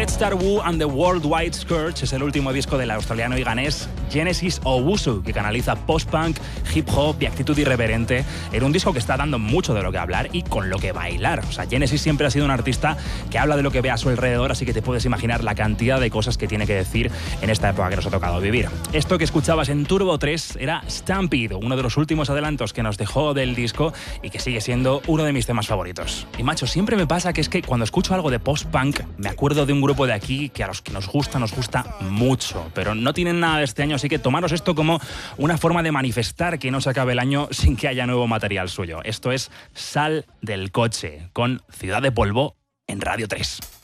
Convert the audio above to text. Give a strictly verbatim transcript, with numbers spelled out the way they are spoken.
Red Star Woo and the Worldwide Scourge es el último disco del australiano y ganés Genesis Owusu, que canaliza post-punk, hip-hop y actitud irreverente en un disco que está dando mucho de lo que hablar y con lo que bailar. O sea, Genesis siempre ha sido un artista que habla de lo que ve a su alrededor, así que te puedes imaginar la cantidad de cosas que tiene que decir en esta época que nos ha tocado vivir. Esto que escuchabas en Turbo tres era Stampede, uno de los últimos adelantos que nos dejó del disco y que sigue siendo uno de mis temas favoritos. Y macho, siempre me pasa que es que cuando escucho algo de post-punk me acuerdo de un grupo de aquí que a los que nos gusta, nos gusta mucho, pero no tienen nada de este año, así que tomaros esto como una forma de manifestar que no se acabe el año sin que haya nuevo material suyo. Esto es Sal del Coche, con Ciudad de Polvo en Radio tres.